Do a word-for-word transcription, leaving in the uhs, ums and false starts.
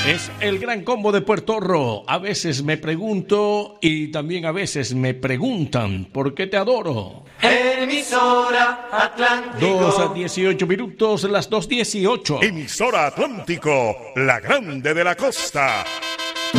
Es el gran combo de Puertorro. A veces me pregunto y también a veces me preguntan ¿por qué te adoro? Emisora Atlántico. dos a dieciocho minutos, las dos dieciocho. Emisora Atlántico, la grande de la costa.